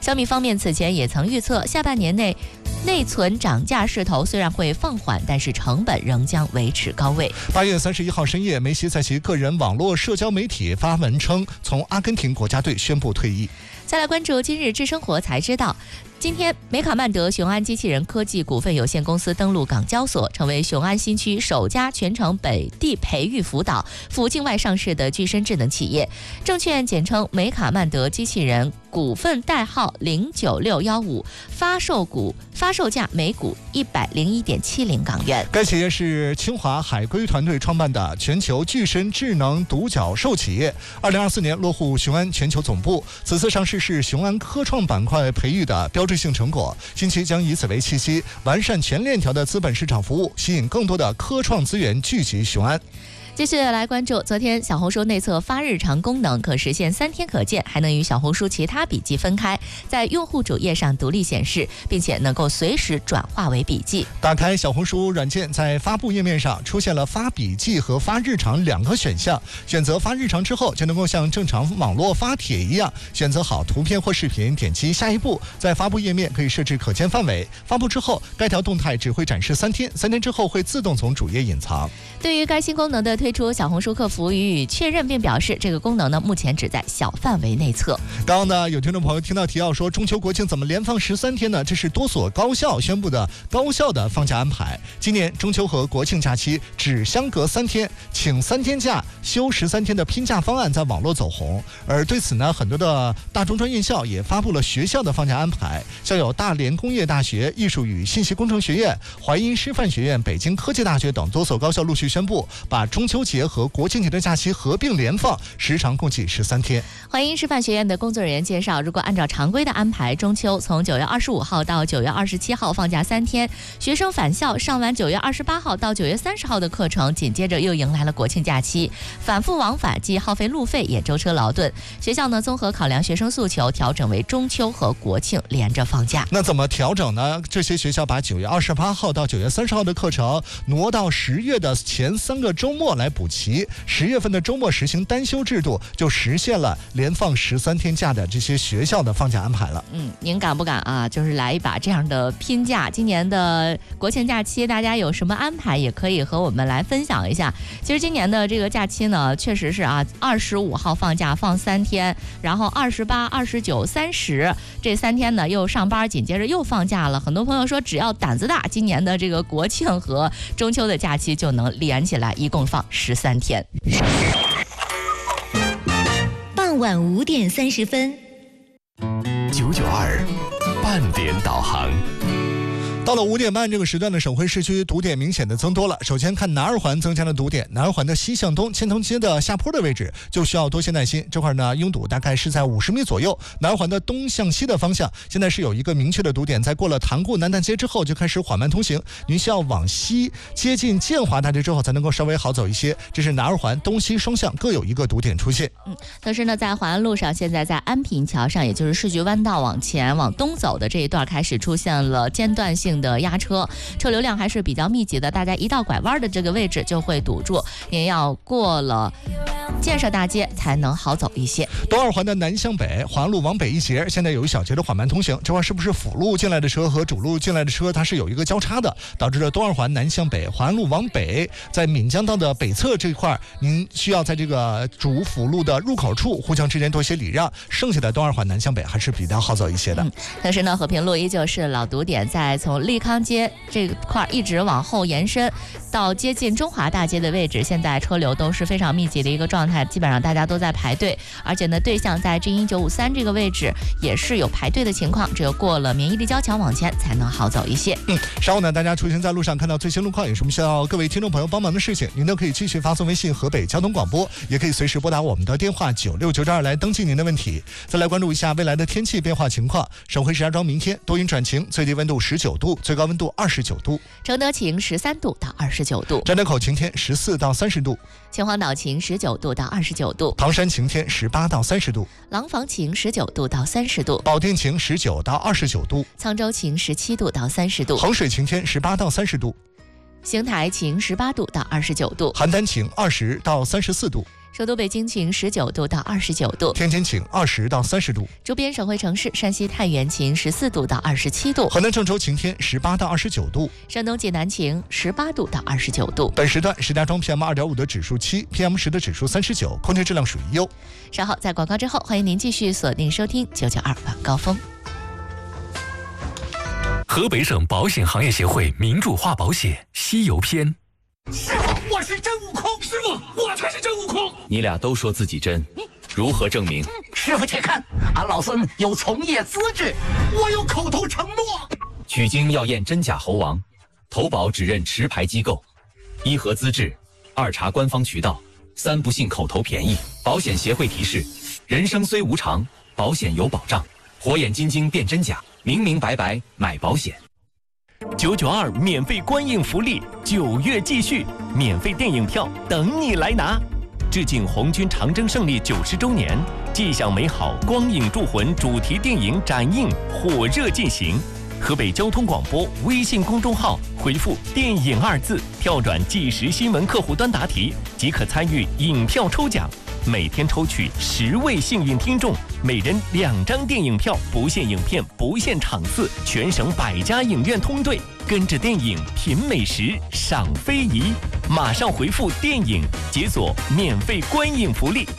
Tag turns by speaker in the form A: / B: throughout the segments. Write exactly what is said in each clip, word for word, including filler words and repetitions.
A: 小米方面此前也曾预测，下半年内内存涨价势头虽然会放缓，但是成本仍将维持高位。
B: 八月三十一号深夜，梅西在其个人网络社交媒体发文称，从阿根廷国家队宣布退役。
A: 再来关注今日智生活才知道，今天梅卡曼德雄安机器人科技股份有限公司登陆港交所，成为雄安新区首家全程本地培育辅导赴境外上市的具身智能企业。证券简称梅卡曼德机器人股份代号零九六一五，发售股发售价每股一百零一点七零港元。
B: 该企业是清华海归团队创办的全球具身智能独角兽企业，二零二四年落户雄安全球总部。此次上市是雄安科创板块培育的标志性成果，近期将以此为契机，完善全链条的资本市场服务，吸引更多的科创资源聚集雄安。
A: 继续来关注，昨天小红书内测发日常功能可实现三天可见，还能与小红书其他笔记分开，在用户主页上独立显示，并且能够随时转化为笔记。
B: 打开小红书软件，在发布页面上出现了发笔记和发日常两个选项，选择发日常之后，就能够像正常网络发帖一样，选择好图片或视频，点击下一步，在发布页面可以设置可见范围。发布之后，该条动态只会展示三天，三天之后会自动从主页隐藏。
A: 对于该新功能的推出，小红书客服予以确认，并表示这个功能呢目前只在小范围内测。
B: 刚刚呢，有听众朋友听到提到说，中秋国庆怎么连放十三天呢？这是多所高校宣布的高校的放假安排。今年中秋和国庆假期只相隔三天，请三天假休十三天的拼假方案在网络走红。而对此呢，很多的大中专院校也发布了学校的放假安排，像有大连工业大学、艺术与信息工程学院、淮阴师范学院、北京科技大学等多所高校陆续宣布，把中秋节和国庆节的假期合并连放，时长共计十三天。
A: 淮阴师范学院的工作人员介绍，如果按照常规的安排，中秋从九月二十五号到九月二十七号放假三天，学生返校上完九月二十八号到九月三十号的课程，紧接着又迎来了国庆假期，反复往返既耗费路费也舟车劳顿。学校呢综合考量学生诉求，调整为中秋和国庆连着放假。
B: 那怎么调整呢？这些学校把九月二十八号到九月三十号的课程挪到十月的前三个周末来补齐，十月份的周末实行单休制度，就实现了连放十三天假的这些学校的放假安排了。
A: 嗯，您敢不敢啊？就是来一把这样的拼假？今年的国庆假期大家有什么安排，也可以和我们来分享一下。其实今年的这个假期呢，确实是啊，二十五号放假放三天，然后二十八、二十九、三十这三天呢又上班，紧接着又放假了。很多朋友说，只要胆子大，今年的这个国庆和中秋的假期就能连起来，一共放十三天。
C: 傍晚五点三十分，
D: 九九二半点导航。
B: 到了五点半这个时段的省会市区堵点明显的增多了。首先看南二环增加了堵点，南二环的西向东千腾街的下坡的位置就需要多些耐心，这块呢拥堵大概是在五十米左右。南二环的东向西的方向现在是有一个明确的堵点，在过了塘沽南大街之后就开始缓慢通行，您需要往西接近建华大街之后才能够稍微好走一些。这是南二环东西双向各有一个堵点出现。
A: 嗯，同时呢，在环安路上，现在在安平桥上，也就是市局弯道往前往东走的这一段开始出现了间断性的压车，车流量还是比较密集的，大家一到拐弯的这个位置就会堵住，您要过了建设大街才能好走一些。
B: 东二环的南向北，环安路往北一截，现在有一小节的缓慢通行，这块是不是辅路进来的车和主路进来的车它是有一个交叉的，导致了东二环南向北，环安路往北，在闽江道的北侧这块，您需要在这个主辅路的入口处互相之间多些礼让，剩下的东二环南向北还是比较好走一些的。
A: 嗯，同时呢，和平路依旧是老堵点，在从利康街这块一直往后延伸到接近中华大街的位置，现在车流都是非常密集的一个状态，基本上大家都在排队，而且呢，对向在 G 一九五三这个位置也是有排队的情况，只有过了免疫立交桥往前才能好走一些。
B: 嗯，稍后呢，大家出行在路上看到最新路况，有什么需要各位听众朋友帮忙的事情，您都可以继续发送微信河北交通广播，也可以随时拨打我们的电话九六九二来登记您的问题。再来关注一下未来的天气变化情况，省会石家庄明天多云转晴，最低温度十九度，最高温度二十九度；
A: 承德晴十三度到二十九度，
B: 张家口晴天十四到三十度，
A: 秦皇岛晴十九度到二十九度，
B: 唐山晴天十八到三十度，
A: 廊坊晴十九度到三十度，
B: 保定晴十九到二十九度，
A: 沧州晴十七度到三十度，
B: 衡水晴天十八到三十度，
A: 邢台晴十八度到二十九度，
B: 邯郸晴二十到三十四度，
A: 首都北京晴十九度到二十九度，
B: 天津晴二十到三十度，
A: 周边省会城市山西太原晴十四度到二十七度，
B: 河南郑州晴天十八到二十九度，
A: 山东济南晴十八度到二十九度。
B: 本时段石家庄 P M 二点五 的指数七 ，P M 十 的指数三十九，空气质量属于优。
A: 稍后在广告之后，欢迎您继续锁定收听九九二晚高峰。
D: 河北省保险行业协会民主化保险西游篇。
E: 师傅，我是真悟空。师傅，我才是真悟空。
F: 你俩都说自己真，如何证明？
E: 师傅，且看，俺老孙有从业资质，我有口头承诺。
F: 取经要验真假猴王，投保只认持牌机构，一核资质，二查官方渠道，三不信口头便宜。保险协会提示：人生虽无常，保险有保障。火眼金睛辨真假，明明白白买保险。
D: 九九二免费观影福利，九月继续，免费电影票等你来拿。致敬红军长征胜利九十周年，迹象美好光影铸魂主题电影展映火热进行。河北交通广播微信公众号回复“电影”二字，跳转即时新闻客户端答题，即可参与影票抽奖。每天抽取十位幸运听众，每人两张电影票，不限影片，不限场次，全省百家影院通兑，跟着电影品美食，赏非遗。马上回复“电影”，解锁免费观影福利。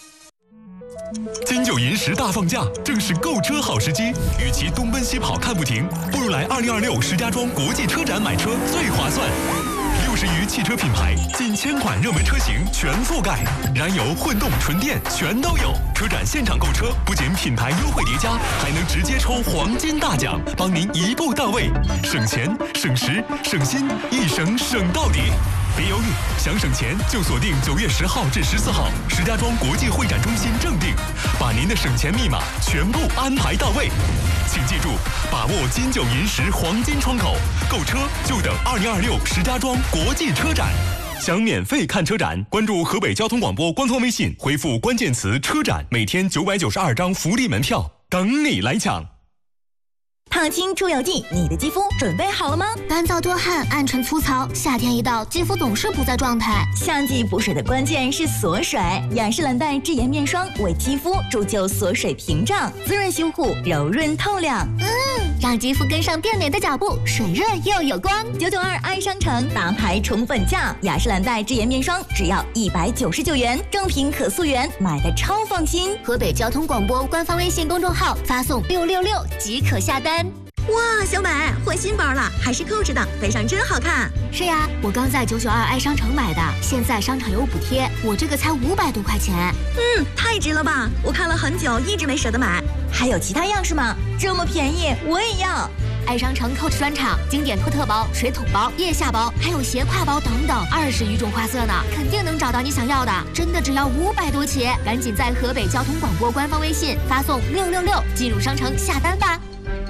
G: 金九银十大放假，正是购车好时机。与其东奔西跑看不停，不如来二零二六石家庄国际车展买车最划算。六十余汽车品牌，近千款热门车型全覆盖，燃油、混动、纯电全都有。车展现场购车，不仅品牌优惠叠加，还能直接抽黄金大奖，帮您一步到位，省钱、省时、省心，一省省到底。别犹豫，想省钱就锁定九月十号至十四号石家庄国际会展中心正定，把您的省钱密码全部安排到位。请记住，把握金九银十黄金窗口，购车就等二零二六石家庄国际车展。想免费看车展，关注河北交通广播官方微信，回复关键词“车展”，每天九百九十二张福利门票等你来抢。
C: 烫青出油剂，你的肌肤准备好了吗？
H: 干燥多汗、暗沉粗糙，夏天一到，肌肤总是不在状态。
C: 夏季补水的关键是锁水，雅诗兰黛智颜面霜为肌肤铸就锁水屏障，滋润修护，柔润透亮。
H: 嗯，让肌肤跟上变美的脚步，水润又有光。
C: 九九二爱商城大牌宠粉价，雅诗兰黛智颜面霜只要一百九十九元，正品可溯源，买的超放心。
H: 河北交通广播官方微信公众号发送六六六即可下单。
C: 哇，小美换新包了，还是扣着的，背上真好看。
H: 是呀，我刚在九九二爱商城买的，现在商场有补贴，我这个才五百多块钱。
C: 嗯，太值了吧！我看了很久，一直没舍得买。还有其他样式吗？这么便宜，我也要。
H: 爱商城 Coach 专场，经典托特包、水桶包、腋下包，还有斜挎包等等，二十余种花色呢，肯定能找到你想要的。真的只要五百多起，赶紧在河北交通广播官方微信发送六六六进入商城下单吧。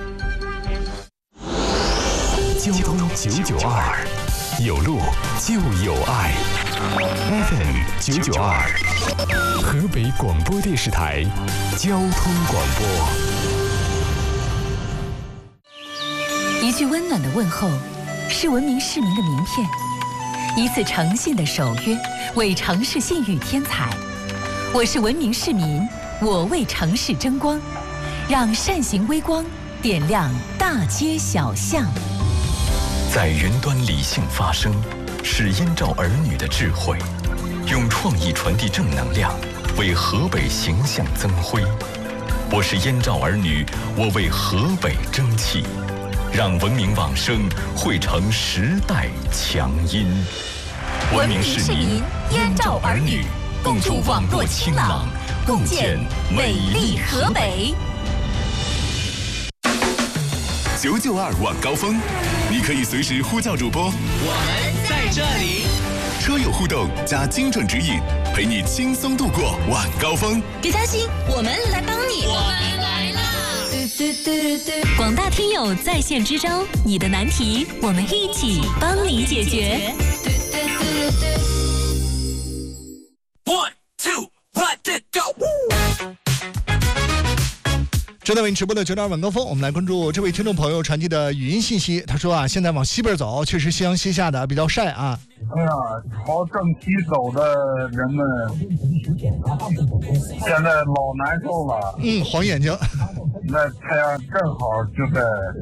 D: 交通九九二，有路就有爱。F M 九九二，河北广播电视台交通广播。
I: 一句温暖的问候，是文明市民的名片；一次诚信的守约，为城市信誉添彩。我是文明市民，我为城市争光，让善行微光点亮大街小巷。
D: 在云端理性发声，是燕赵儿女的智慧，用创意传递正能量，为河北形象增辉。我是燕赵儿女，我为河北争气，让文明往生汇成时代强音。文明市民，燕赵儿女，共筑网络清朗，共建美丽河北。
G: 九九二晚高峰，你可以随时呼叫主播，我
E: 们在这里。
G: 车友互动加精准指引，陪你轻松度过晚高峰。
C: 别担心，我们来帮你。
E: 我们来啦！
I: 广大听友在线支招，你的难题我们一起帮你解决。
E: One two let it go。
B: 正在为你直播的九点二晚高峰，我们来关注这位听众朋友传递的语音信息。他说啊，现在往西边走，确实夕阳西下的比较晒啊。
J: 哎呀，朝正西走的人们现在老难受了。
B: 嗯，黄眼睛。
J: 那太阳正好就在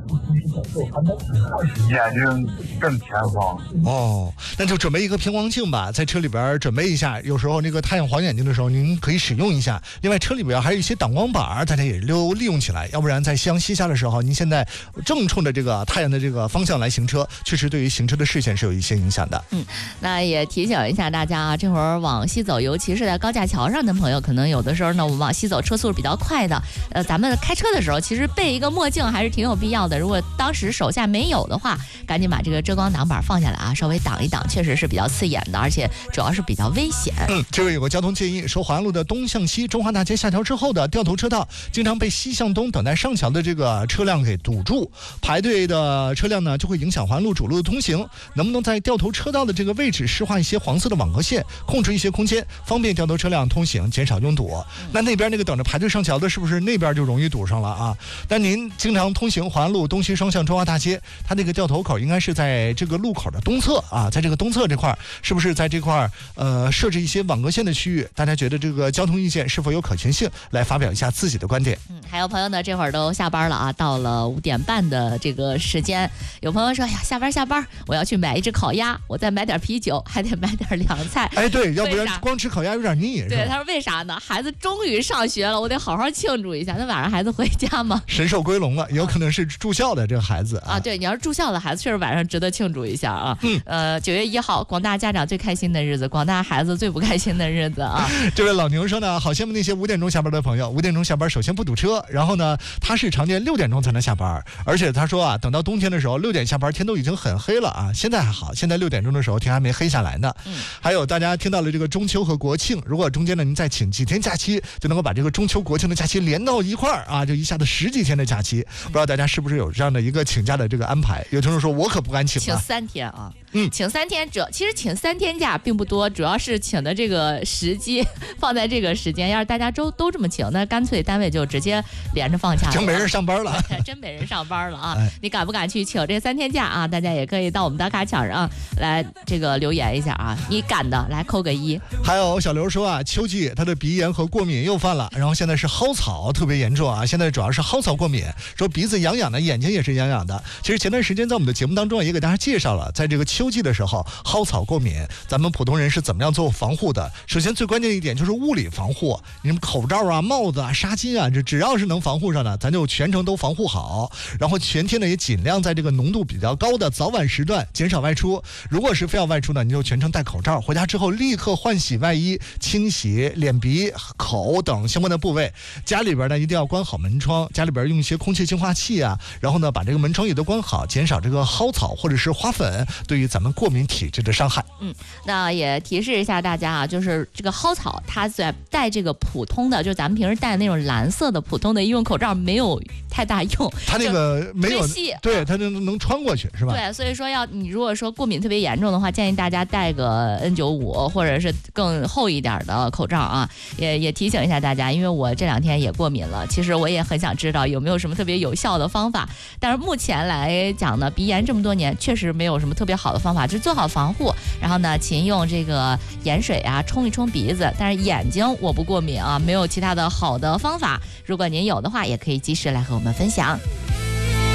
J: 眼睛正前方。
B: 哦，那就准备一个平光镜吧，在车里边准备一下。有时候那个太阳黄眼睛的时候，您可以使用一下。另外，车里边还有一些挡光板，大家也留利用起来。要不然在夕阳西下的时候，您现在正冲着这个太阳的这个方向来行车，确实对于行车的视线是有一些影响的。
A: 嗯，那也提醒一下大家啊，这会儿往西走，尤其是在高架桥上的朋友，可能有的时候呢，我们往西走车速是比较快的。呃，咱们开车的时候，其实备一个墨镜还是挺有必要的。如果当时手下没有的话，赶紧把这个遮光挡板放下来啊，稍微挡一挡，确实是比较刺眼的，而且主要是比较危险。
B: 嗯，这位有个交通建议，说华安路的东向西中华大街下桥之后的掉头车道，经常被西向东等待上桥的这个车辆给堵住，排队的车辆呢就会影响华安路主路的通行。能不能在掉头车道的这个位置施画一些黄色的网格线，控制一些空间，方便掉头车辆通行，减少拥堵？那那边那个等着排队上桥的，是不是那边就容易堵上了啊？但您经常通行华安路东西双向中华大街，它那个掉头口应该是在这个路口的东侧啊，在这个东侧这块，是不是在这块呃设置一些网格线的区域？大家觉得这个交通意见是否有可行性？来发表一下自己的观点。
A: 嗯，还有朋友呢，这会儿都下班了啊，到了五点半的这个时间，有朋友说，哎呀，下班下班，我要去买一只烤鸭，我再买点啤酒，还得买点凉菜。
B: 哎，对，要不然光吃烤鸭有点腻。
A: 对，他说为啥呢？孩子终于上学了，我得好好庆祝一下。那晚上孩子回家吗？
B: 神兽归笼了，也有可能是住校的这个孩子
A: 啊, 啊。对，你要是住校的孩子，确实晚上值得庆祝一下啊。嗯，呃，九月一号，广大家长最开心的日子，广大孩子最不开心的日子啊。
B: 这位老牛说呢，好羡慕那些五点钟下班的朋友。五点钟下班，首先不堵车，然后呢，他是常年六点钟才能下班，而且他说啊，等到冬天的时候，六点下班，天都已经很黑了啊。现在还好，现在六点钟的时候，天还没黑下来呢。嗯，还有大家听到了这个中秋和国庆，如果中间呢您再请几天假期，就能够把这个中秋国庆的假期连到一块儿啊，就一下子十几天的假期。不知道大家是不是有这样的一个请假的这个安排？有听众说，我可不敢请、啊，
A: 请三天啊。
B: 嗯，
A: 请三天，主其实请三天假并不多，主要是请的这个时机放在这个时间。要是大家都都这么请，那干脆单位就直接连着放假了，
B: 真没人上班了，
A: 真没人上班了啊！哎、你敢不敢去请这三天假啊？大家也可以到我们打卡墙上来这个留言一下啊，你敢的来扣个一。
B: 还有小刘说啊，秋季他的鼻炎和过敏又犯了，然后现在是蒿草特别严重啊，现在主要是蒿草过敏，说鼻子痒痒的，眼睛也是痒痒的。其实前段时间在我们的节目当中也给大家介绍了，在这个秋季的时候，蒿草过敏，咱们普通人是怎么样做防护的？首先最关键的一点就是物理防护，你们口罩啊、帽子啊、纱巾啊，这只要是能防护上的，咱就全程都防护好。然后全天呢也尽量在这个浓度比较高的早晚时段减少外出。如果是非要外出呢，你就全程戴口罩，回家之后立刻换洗外衣，清洗脸、鼻、口等相关的部位。家里边呢一定要关好门窗，家里边用一些空气净化器啊，然后呢把这个门窗也都关好，减少这个蒿草或者是花粉对于咱们过敏体质的伤害。
A: 嗯，那也提示一下大家啊，就是这个蒿草它在戴这个普通的，就咱们平时戴的那种蓝色的普通的医用口罩没有太大用，
B: 它那个没有
A: 细，
B: 对，它能能穿过去是吧？
A: 对，所以说要你如果说过敏特别严重的话，建议大家戴个 N 九十五 或者是更厚一点的口罩啊。也也提醒一下大家，因为我这两天也过敏了，其实我也很想知道有没有什么特别有效的方法，但是目前来讲呢，鼻炎这么多年确实没有什么特别好的方法，就做好防护，然后呢勤用这个盐水啊冲一冲鼻子。但是眼睛我不过敏啊，没有其他的好的方法，如果您有的话也可以及时来和我们分享。